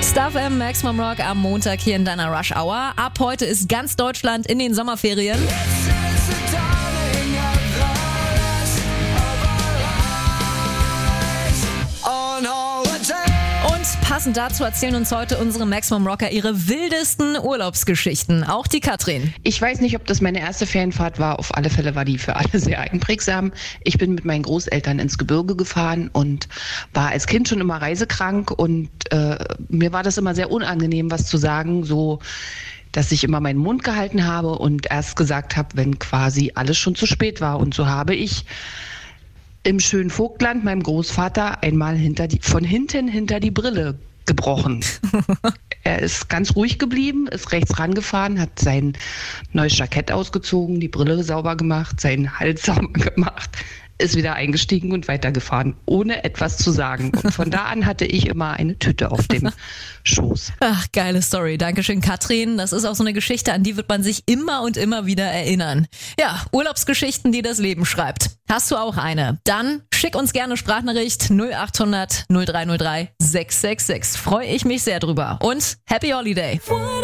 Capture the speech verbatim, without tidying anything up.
Stuff M, Maximum Rock am Montag hier in deiner Rush Hour. Ab heute ist ganz Deutschland in den Sommerferien. Und passend dazu erzählen uns heute unsere Maximum Rocker ihre wildesten Urlaubsgeschichten. Auch die Katrin. Ich weiß nicht, ob das meine erste Ferienfahrt war. Auf alle Fälle war die für alle sehr einprägsam. Ich bin mit meinen Großeltern ins Gebirge gefahren und war als Kind schon immer reisekrank. Und äh, mir war das immer sehr unangenehm, was zu sagen, so dass ich immer meinen Mund gehalten habe und erst gesagt habe, wenn quasi alles schon zu spät war. Und so habe ich im schönen Vogtland meinem Großvater einmal hinter die, von hinten hinter die Brille gebrochen. Er ist ganz ruhig geblieben, ist rechts rangefahren, hat sein neues Jackett ausgezogen, die Brille sauber gemacht, seinen Hals sauber gemacht, ist wieder eingestiegen und weitergefahren, ohne etwas zu sagen. Und von da an hatte ich immer eine Tüte auf dem Schoß. Ach, geile Story. Dankeschön, Katrin. Das ist auch so eine Geschichte, an die wird man sich immer und immer wieder erinnern. Ja, Urlaubsgeschichten, die das Leben schreibt. Hast du auch eine? Dann schick uns gerne Sprachnachricht null acht hundert null drei null drei sechs sechs sechs. Freue ich mich sehr drüber. Und Happy Holiday!